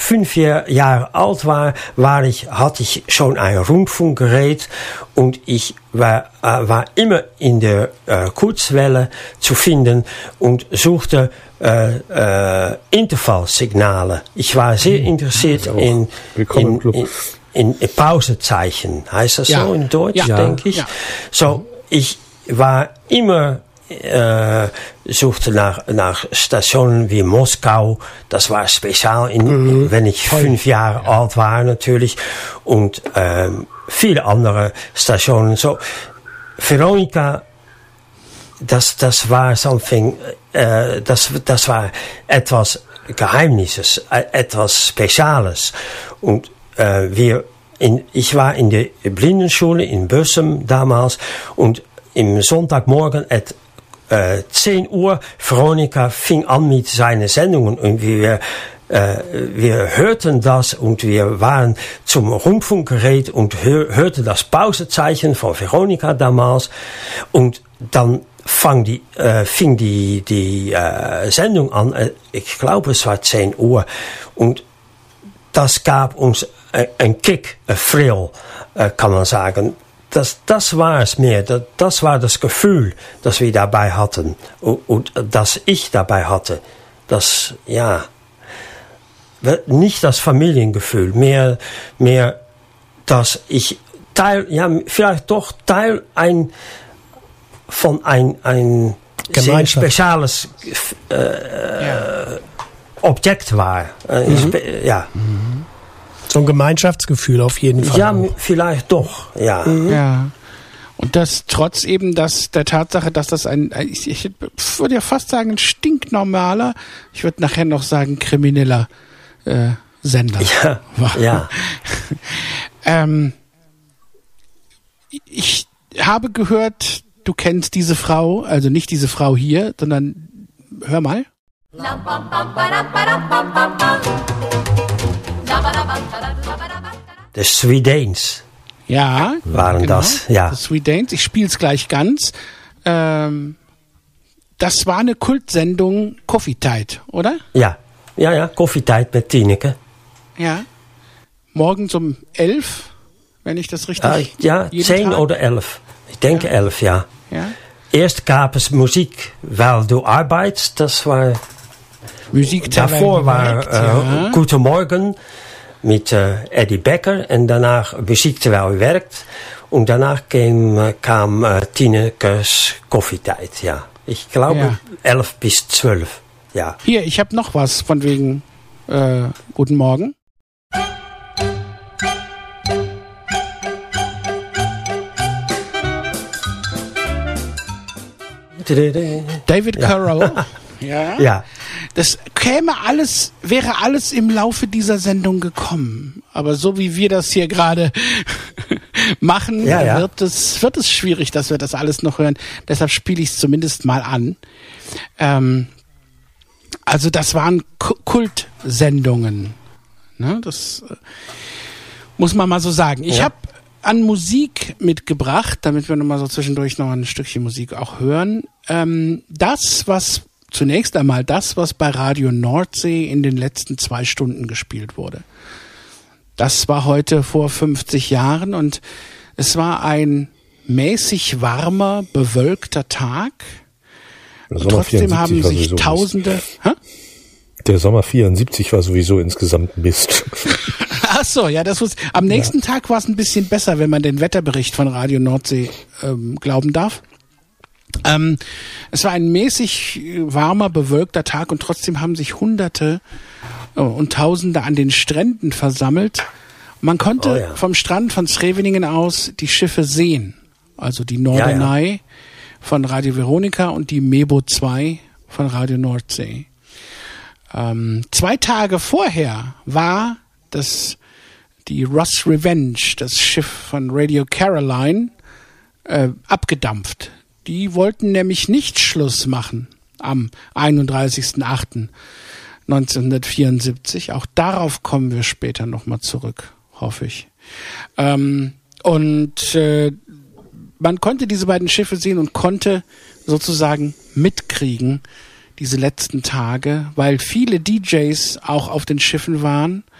5 Jahre alt war, hatte ich schon ein Rundfunkgerät und ich war immer in der Kurzwelle zu finden und suchte Intervallsignale. Ich war sehr interessiert in Pausezeichen. Heißt das so in Deutsch, denke ich? Ja. So, ich war immer suchte nach Stationen wie Moskau. Das war spezial, wenn ich 5 Jahre alt war natürlich. Und viele andere Stationen. So, Veronica, das war something, das war etwas Geheimnisses, etwas Spezielles. Und ich war in der Blindenschule in Bussum damals und im Sonntagmorgen 10 Uhr, Veronica fing an mit seinen Sendungen und wir hörten das und wir waren zum Rundfunkgerät und hörten das Pausezeichen von Veronica damals und dann fing die Sendung an, ich glaube es war 10 Uhr und das gab uns ein Kick, ein Thrill, kann man sagen. Das war es mehr. Das war das Gefühl, das wir dabei hatten. Und das ich dabei hatte. Das, nicht das Familiengefühl, mehr, dass ich vielleicht doch Teil von ein sehr spezielles Objekt war. So ein Gemeinschaftsgefühl auf jeden Fall. Ja, vielleicht doch, ja. Ja. Und das trotz eben der Tatsache, dass das ich würde ja fast sagen, ein stinknormaler, ich würde nachher noch sagen, krimineller Sender war. Ja. Ich habe gehört, du kennst diese Frau, also nicht diese Frau hier, sondern hör mal. The Sweet Danes. Ja, waren genau, das. Ja. The Sweet Danes. Ich spiele es gleich ganz. Das war eine Kultsendung Coffee Tide, oder? Ja, Coffee Tide mit Tineke. Ja. Morgens um 11, wenn ich das richtig... 10 oder 11. Ich denke 11, ja. Erst gab es Musik, weil du arbeitest. Das war... Musik davor war Guten Morgen mit Eddie Becker und danach Musik terwijl u werkt. Und danach kam Tinekes Koffietijd, ja. Ich glaube 11 bis 12, ja. Hier, ich habe noch was von wegen Guten Morgen. David Carroll. Ja. Das wäre alles im Laufe dieser Sendung gekommen. Aber so wie wir das hier gerade machen, wird es schwierig, dass wir das alles noch hören. Deshalb spiele ich es zumindest mal an. Also das waren Kultsendungen. Ne? Das muss man mal so sagen. Ich habe an Musik mitgebracht, damit wir nochmal so zwischendurch noch ein Stückchen Musik auch hören. Zunächst einmal das, was bei Radio Nordsee in den letzten 2 Stunden gespielt wurde. Das war heute vor 50 Jahren und es war ein mäßig warmer, bewölkter Tag. Trotzdem haben sich Tausende... Der Sommer 74 war sowieso insgesamt Mist. Ach so, ja, am nächsten Tag war es ein bisschen besser, wenn man den Wetterbericht von Radio Nordsee glauben darf. Es war ein mäßig warmer, bewölkter Tag und trotzdem haben sich Hunderte und Tausende an den Stränden versammelt. Man konnte vom Strand von Scheveningen aus die Schiffe sehen. Also die Norderney von Radio Veronica und die Mebo 2 von Radio Nordsee. 2 Tage vorher war die Ross Revenge, das Schiff von Radio Caroline, abgedampft. Die wollten nämlich nicht Schluss machen am 31.08.1974. Auch darauf kommen wir später nochmal zurück, hoffe ich. Man konnte diese beiden Schiffe sehen und konnte sozusagen mitkriegen, diese letzten Tage, weil viele DJs auch auf den Schiffen waren